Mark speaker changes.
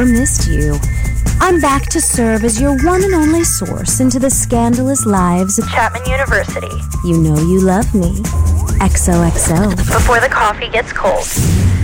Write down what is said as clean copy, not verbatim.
Speaker 1: missed you. I'm back to serve as your one and only source into the scandalous lives of
Speaker 2: Chapman University.
Speaker 1: You know you love me. XOXO.
Speaker 2: Before the coffee gets cold.